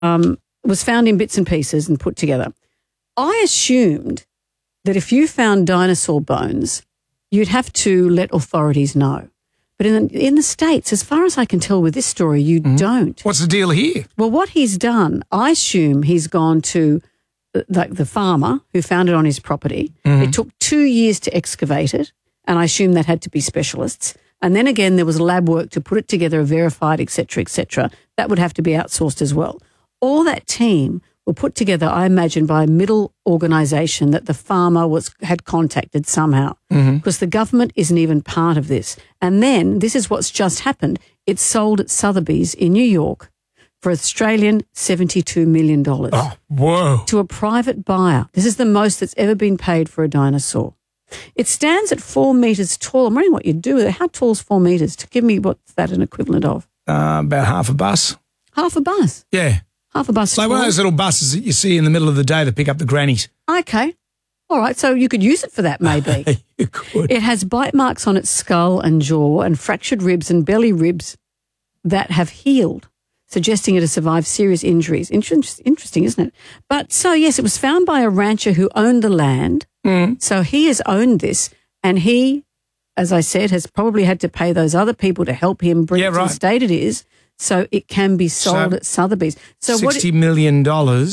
was found in bits and pieces and put together. I assumed that if you found dinosaur bones, you'd have to let authorities know. But in the States, as far as I can tell with this story, you don't. What's the deal here? Well, what he's done, I assume he's gone to the farmer who found it on his property. It took 2 years to excavate it, and I assume that had to be specialists. And then again, there was lab work to put it together, verified, et cetera, that would have to be outsourced as well. All that team were put together, I imagine, by a middle organisation that the farmer had contacted somehow, because the government isn't even part of this. And then, this is what's just happened, it's sold at Sotheby's in New York for Australian $72 million. Oh, whoa. To a private buyer. This is the most that's ever been paid for a dinosaur. It stands at 4 metres tall. I'm wondering what you do with it. How tall is 4 metres? To give me what's that an equivalent of? About half a bus. Half a bus? Yeah. Half a bus. Like one of those little buses that you see in the middle of the day that pick up the grannies. Okay. All right. So you could use it for that, maybe. You could. It has bite marks on its skull and jaw and fractured ribs and belly ribs that have healed, suggesting it has survived serious injuries. Interesting, isn't it? But so, yes, it was found by a rancher who owned the land. So he has owned this, and he, as I said, has probably had to pay those other people to help him bring it to the state it is. So it can be sold at Sotheby's. So $60 million.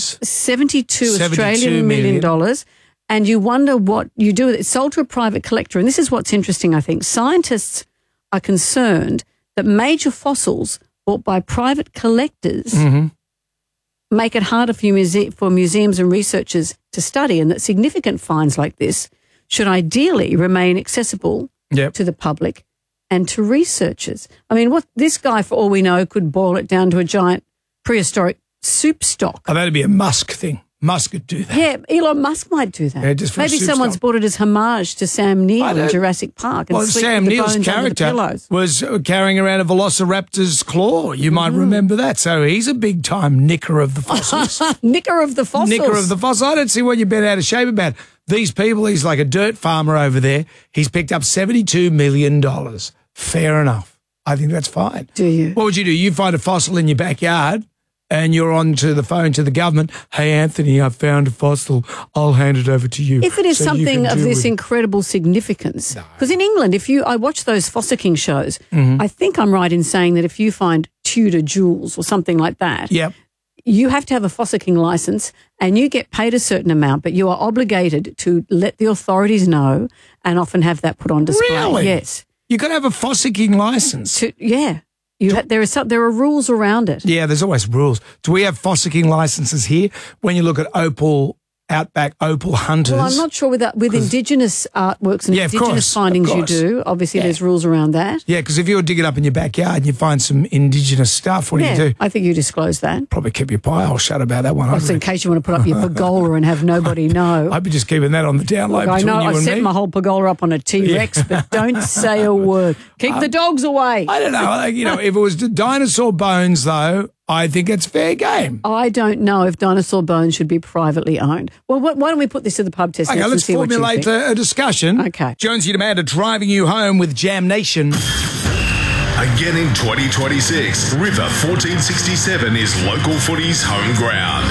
72 Australian million dollars. And you wonder what you do with it. It's sold to a private collector. And this is what's interesting, I think. Scientists are concerned that major fossils bought by private collectors make it harder for museums and researchers to study, and that significant finds like this should ideally remain accessible to the public and to researchers. I mean, what this guy, for all we know, could boil it down to a giant prehistoric soup stock. Oh, that'd be a Musk thing. Musk could do that. Yeah, Elon Musk might do that. Yeah, just for maybe a soup someone's stock. bought it as homage to Sam Neill in Jurassic Park. And sleep Sam with the Neill's bones under the character pillows. was carrying around a velociraptor's claw. You might remember that. So he's a big-time nicker of the fossils. Nicker of the fossils. Nicker of the fossils. I don't see what you're bent out of shape about. These people, he's like a dirt farmer over there. He's picked up $72 million. Fair enough. I think that's fine. Do you? What would you do? You find a fossil in your backyard and you're on to the phone to the government. Hey, Anthony, I found a fossil. I'll hand it over to you. If it is something of this incredible significance. Because in England, I watch those fossicking shows, I think I'm right in saying that if you find Tudor jewels or something like that, you have to have a fossicking license and you get paid a certain amount, but you are obligated to let the authorities know and often have that put on display. Really? Yes. You got to have a fossicking license. There are rules around it. Yeah, there's always rules. Do we have fossicking licenses here? When you look at outback opal hunters. Well, I'm not sure with Indigenous artworks and Indigenous findings you do. Obviously, there's rules around that. Yeah, because if you're digging up in your backyard and you find some Indigenous stuff, what do you do? I think you disclose that. Probably keep your pile shut about that one. Also, in case you want to put up your pergola and have nobody know. I'd be just keeping that on the down low between you and me. I know, I set my whole pergola up on a T-Rex, but don't say a word. Keep the dogs away. I don't know. If it was dinosaur bones, though, I think it's fair game. I don't know if dinosaur bones should be privately owned. Well, why don't we put this to the pub test? Okay, let's formulate a discussion. Okay. Jonesy Amanda driving you home with Jam Nation. Again in 2026, River 1467 is local footy's home ground.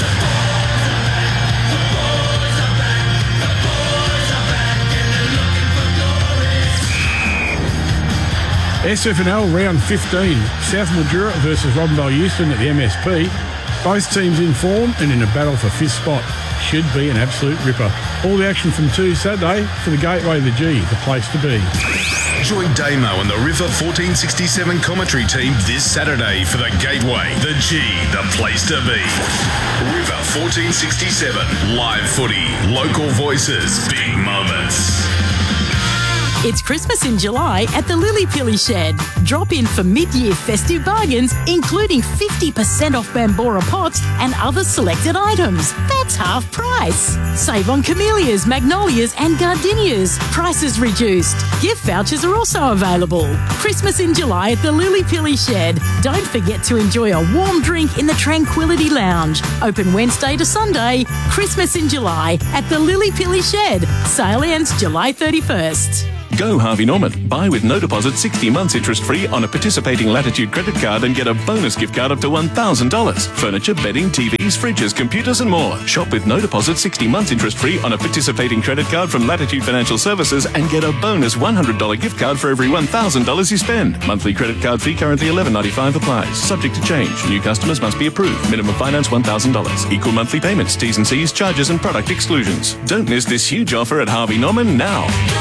SFNL round 15, South Mildura versus Robinvale Euston at the MSP. Both teams in form and in a battle for fifth spot. Should be an absolute ripper. All the action from Saturday for the Gateway, the G, the place to be. Join Damo and the River 1467 commentary team this Saturday for the Gateway, the G, the place to be. River 1467, live footy, local voices, big moments. It's Christmas in July at the Lily Pilly Shed. Drop in for mid-year festive bargains, including 50% off Bambora pots and other selected items. That's half price. Save on camellias, magnolias and gardenias. Prices reduced. Gift vouchers are also available. Christmas in July at the Lily Pilly Shed. Don't forget to enjoy a warm drink in the Tranquility Lounge. Open Wednesday to Sunday. Christmas in July at the Lily Pilly Shed. Sale ends July 31st. Go Harvey Norman. Buy with no deposit 60 months interest-free on a participating Latitude credit card and get a bonus gift card up to $1,000. Furniture, bedding, TVs, fridges, computers and more. Shop with no deposit 60 months interest-free on a participating credit card from Latitude Financial Services and get a bonus $100 gift card for every $1,000 you spend. Monthly credit card fee currently $11.95 applies. Subject to change. New customers must be approved. Minimum finance $1,000. Equal monthly payments. T's and C's, charges and product exclusions. Don't miss this huge offer at Harvey Norman now.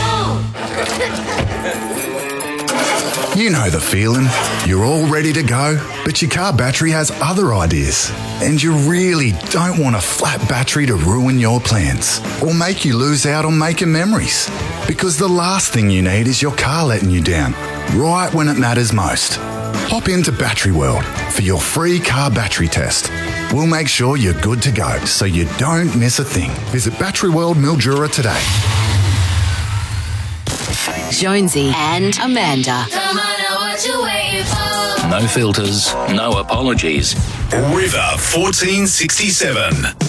You know the feeling. You're all ready to go, but your car battery has other ideas. And you really don't want a flat battery to ruin your plans or make you lose out on making memories. Because the last thing you need is your car letting you down, right when it matters most. Hop into Battery World for your free car battery test. We'll make sure you're good to go so you don't miss a thing. Visit Battery World Mildura today. Jonesy and Amanda. Come on, now what you waiting for? No filters, no apologies. River 1467.